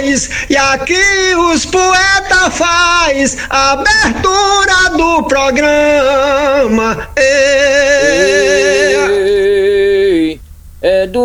E aqui os poetas faz a abertura do programa.